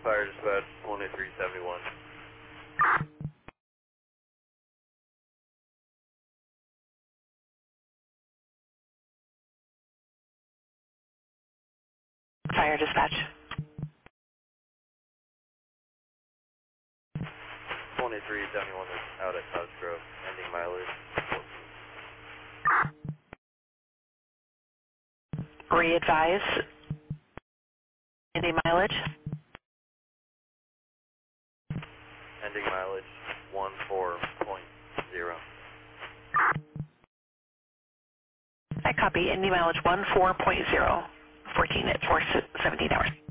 Fire dispatch 18371. Fire dispatch. 18371 is out at Cottage Grove, ending mileage 14. Re-advise. Ending mileage. Ending mileage 14.0. I copy. Ending mileage 14.0. 14 at 4:17 hours.